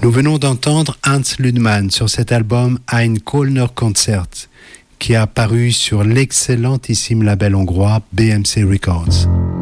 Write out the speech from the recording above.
Nous venons d'entendre Hans Ludman sur cet album Ein Kölner Konzert, qui est apparu sur l'excellentissime label hongrois BMC Records.